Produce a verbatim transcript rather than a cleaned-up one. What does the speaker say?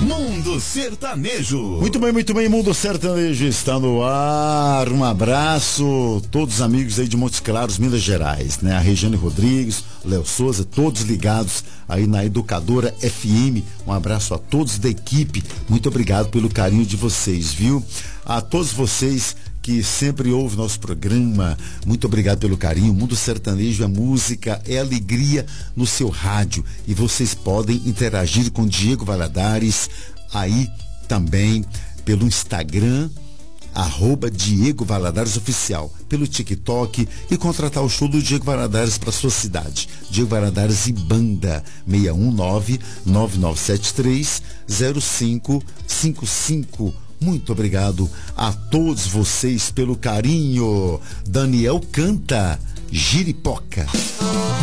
Mundo Sertanejo. Muito bem, muito bem, Mundo Sertanejo está no ar. Um abraço, todos os amigos aí de Montes Claros, Minas Gerais, né? A Regiane Rodrigues, Léo Souza, todos ligados aí na Educadora F M. Um abraço a todos da equipe. Muito obrigado pelo carinho de vocês, viu? A todos vocês que sempre ouve nosso programa, muito obrigado pelo carinho. Mundo Sertanejo é música, é alegria no seu rádio. E vocês podem interagir com Diego Valadares aí também pelo Instagram, arroba Diego Valadares Oficial, pelo TikTok e contratar o show do Diego Valadares para sua cidade. Diego Valadares e Banda, seis um nove, nove nove sete três, zero cinco cinco cinco. Muito obrigado a todos vocês pelo carinho. Daniel canta Giripoca.